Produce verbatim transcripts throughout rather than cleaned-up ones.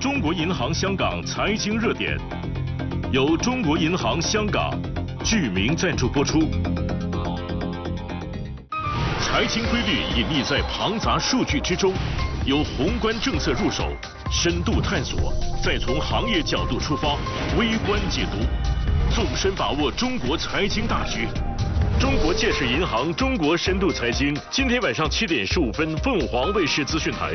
中国银行香港财经热点，由中国银行香港居民赞助播出。财经规律隐匿在庞杂数据之中，由宏观政策入手，深度探索，再从行业角度出发，微观解读，纵深把握中国财经大局。中国建设银行中国深度财经，今天晚上七点十五分，凤凰卫视资讯台。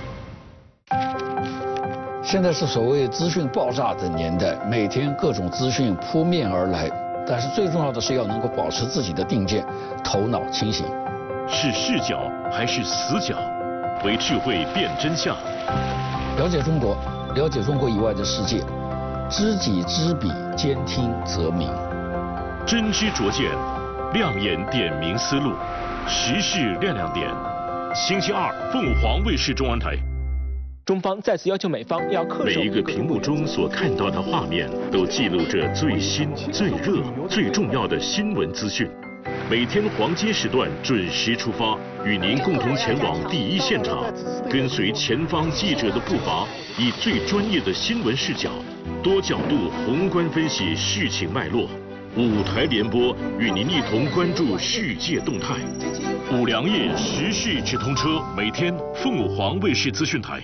现在是所谓资讯爆炸的年代，每天各种资讯扑面而来，但是最重要的是要能够保持自己的定见，头脑清醒。 是视角还是死角？为智慧辨真相。 了解中国，了解中国以外的世界，知己知彼，兼听则明。 真知灼见，亮眼点明思路，时事亮亮点。星期二，凤凰卫视中文台。 中方再次要求美方要恪守。 每一个屏幕中所看到的画面，都记录着最新、最热、最重要的新闻资讯。每天黄金时段准时出发，与您共同前往第一现场，跟随前方记者的步伐，以最专业的新闻视角，多角度宏观分析事情脉络。五台联播，与您一同关注世界动态。五粮液时事直通车，每天凤凰卫视资讯台。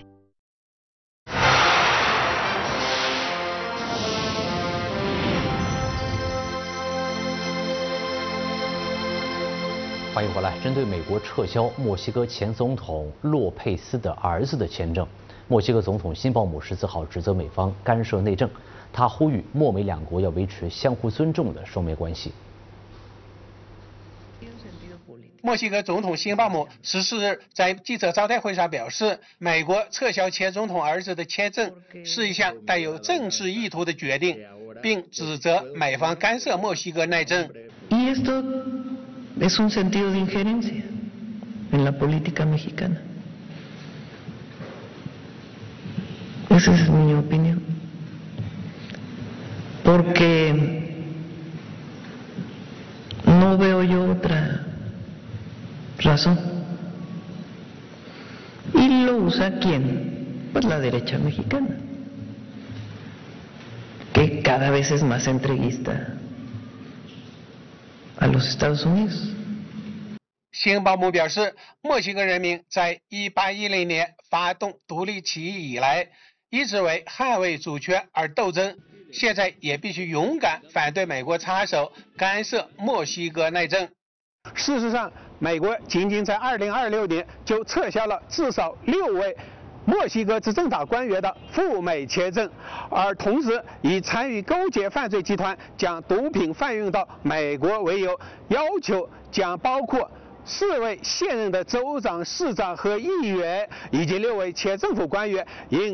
欢迎回来。针对美国撤销墨西哥前总统洛佩斯的儿子的签证，墨西哥总统辛鲍姆十四号指责美方干涉内政，他呼吁墨美两国要维持相互尊重的双边关系。 墨西哥总统辛鲍姆十四日在记者招待会上表示，美国撤销前总统儿子的签证是一项带有政治意图的决定，并指责美方干涉墨西哥内政。 Es un sentido de injerencia en la política mexicana. Esa es mi opinión. Porque no veo yo otra razón. Y lo usa quién? Pues la derecha mexicana, que cada vez es más entreguista a los Estados Unidos。 辛鲍姆表示，墨西哥人民在一八一零年发动独立起义以来，一直为捍卫主权而斗争，现在也必须勇敢反对美国插手干涉墨西哥内政。事实上，美国仅仅在二零二六年就撤销了至少六位墨西哥执政党官员的赴美签证，而同时以参与勾结犯罪集团将毒品贩运到美国为由，要求将包括四位现任的州长、市长和议员以及六位前政府官员因